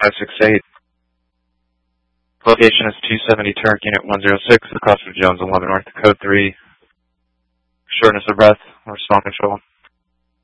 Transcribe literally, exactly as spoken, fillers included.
five six eight. Location is two seventy Turk, Unit one zero six, across from Jones eleven North, code three. Shortness of breath, respond control.